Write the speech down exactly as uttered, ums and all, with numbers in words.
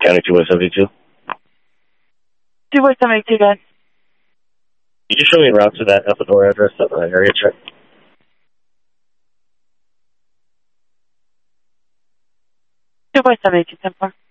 County two by seventy-two. two by seventy-two, guys. Can you show me a route to that Elpidor address, that uh, area check? two by seventy-two, ten four.